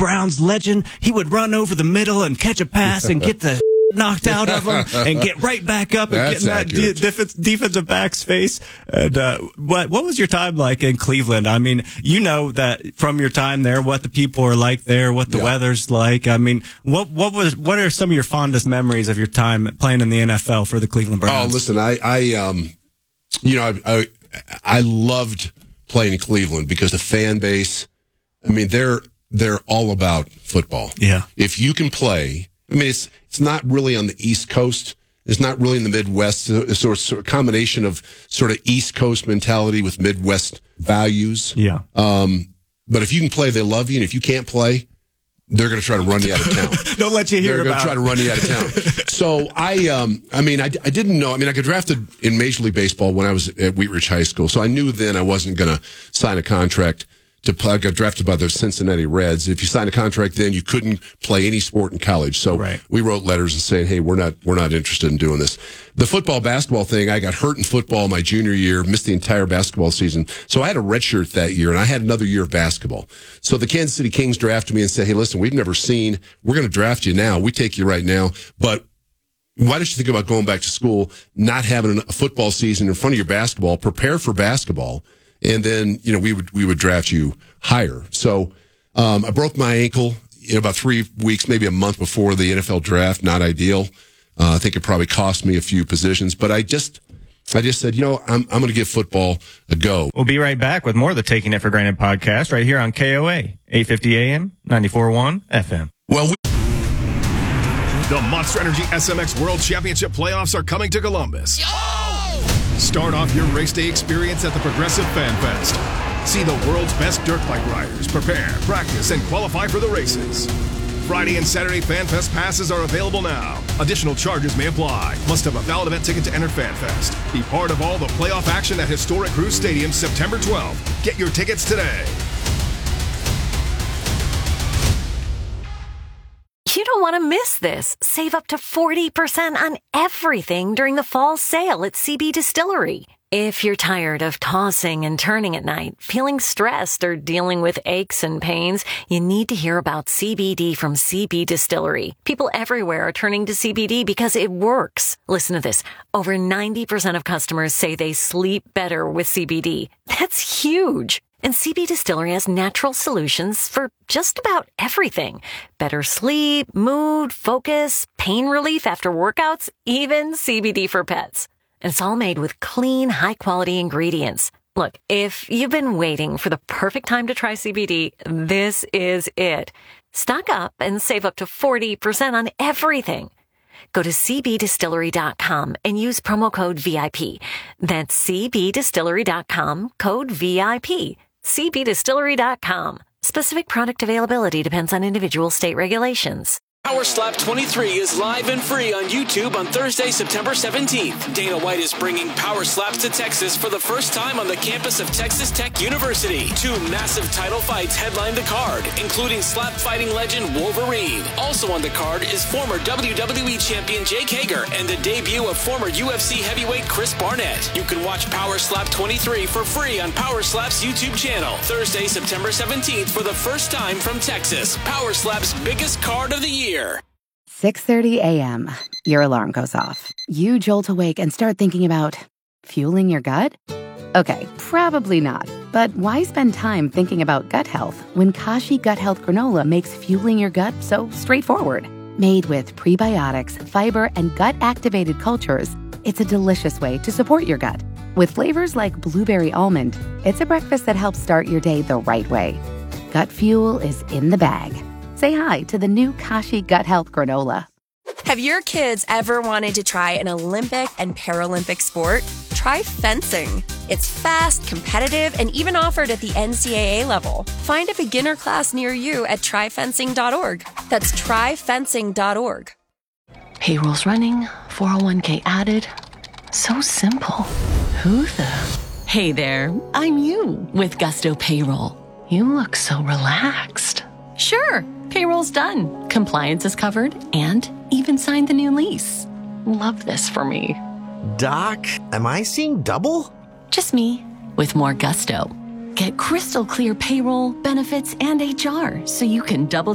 Browns legend. He would run over the middle and catch a pass and get the knocked out of him and get right back up and get in that defensive back's face. And what was your time like in Cleveland? I mean, you know that from your time there, what the people are like there, what the weather's like. I mean, what are some of your fondest memories of your time playing in the NFL for the Cleveland Browns? Oh, listen, I loved playing in Cleveland because the fan base, I mean, they're all about football. Yeah. If you can play, I mean, it's not really on the East Coast. It's not really in the Midwest. It's sort of a combination of sort of East Coast mentality with Midwest values. Yeah. But if you can play, they love you. And if you can't play, they're going to try to run you out of town. Don't let you hear about it. They're going to try to run you out of town. So I didn't know. I mean, I got drafted in Major League Baseball when I was at Wheat Ridge High School. So I knew then I wasn't going to sign a contract to play. I got drafted by the Cincinnati Reds. If you signed a contract then, you couldn't play any sport in college. So we wrote letters and saying, hey, we're not interested in doing this. The basketball thing, I got hurt in football my junior year, missed the entire basketball season. So I had a redshirt that year, and I had another year of basketball. So the Kansas City Kings drafted me and said, hey, listen, we're going to draft you now. We take you right now, but why don't you think about going back to school, not having a football season in front of your basketball, prepare for basketball, and then, we would draft you higher. So, I broke my ankle in about 3 weeks, maybe a month before the NFL draft. Not ideal. I think it probably cost me a few positions, but I just said, I'm going to give football a go. We'll be right back with more of the Taking It for Granted podcast right here on KOA, 850 AM, 94.1 FM. Well, the Monster Energy SMX World Championship playoffs are coming to Columbus. Start off your race day experience at the Progressive Fan Fest. See the world's best dirt bike riders prepare, practice, and qualify for the races. Friday and Saturday Fan Fest passes are available now. Additional charges may apply. Must have a valid event ticket to enter Fan Fest. Be part of all the playoff action at historic Cruise Stadium September 12th. Get your tickets today. You don't want to miss this. Save up to 40% on everything during the fall sale at CB Distillery. If you're tired of tossing and turning at night, feeling stressed, or dealing with aches and pains, you need to hear about CBD from CB Distillery. People everywhere are turning to CBD because it works. Listen to this. Over 90% of customers say they sleep better with CBD. That's huge. And CB Distillery has natural solutions for just about everything. Better sleep, mood, focus, pain relief after workouts, even CBD for pets. And it's all made with clean, high-quality ingredients. Look, if you've been waiting for the perfect time to try CBD, this is it. Stock up and save up to 40% on everything. Go to cbdistillery.com and use promo code VIP. That's cbdistillery.com, code VIP. cbdistillery.com. Specific product availability depends on individual state regulations. Power Slap 23 is live and free on YouTube on Thursday, September 17th. Dana White is bringing Power Slaps to Texas for the first time on the campus of Texas Tech University. 2 massive title fights headline the card, including slap fighting legend Wolverine. Also on the card is former WWE champion Jake Hager and the debut of former UFC heavyweight Chris Barnett. You can watch Power Slap 23 for free on Power Slap's YouTube channel. Thursday, September 17th for the first time from Texas. Power Slap's biggest card of the year. 6:30 a.m. Your alarm goes off. You jolt awake and start thinking about fueling your gut? Okay, probably not. But why spend time thinking about gut health when Kashi Gut Health Granola makes fueling your gut so straightforward? Made with prebiotics, fiber, and gut-activated cultures, it's a delicious way to support your gut. With flavors like blueberry almond, it's a breakfast that helps start your day the right way. Gut fuel is in the bag. Say hi to the new Kashi Gut Health Granola. Have your kids ever wanted to try an Olympic and Paralympic sport? Try fencing. It's fast, competitive, and even offered at the NCAA level. Find a beginner class near you at tryfencing.org. That's tryfencing.org. Payroll's running, 401k added. So simple. Who the? Hey there, I'm you with Gusto Payroll. You look so relaxed. Sure, payroll's done. Compliance is covered and even signed the new lease. Love this for me. Doc, am I seeing double? Just me with more gusto. Get crystal clear payroll, benefits, and HR so you can double